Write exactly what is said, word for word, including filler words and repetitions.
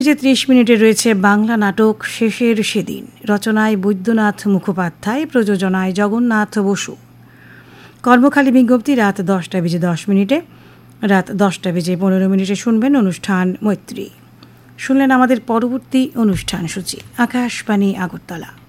বেজে ত্রিশ মিনিটে রয়েছে বাংলা নাটক শেষের সেদিন। রচনায় বৈদ্যনাথ মুখোপাধ্যায়, প্রযোজনায় জগন্নাথ বসু। কর্মখালী বিজ্ঞপ্তি রাত দশটা বেজে দশ মিনিটে। রাত দশটা বেজে পনেরো মিনিটে শুনবেন অনুষ্ঠান মৈত্রী। শুনলেন আমাদের পরবর্তী অনুষ্ঠান সূচি। আকাশবাণী আগরতলা।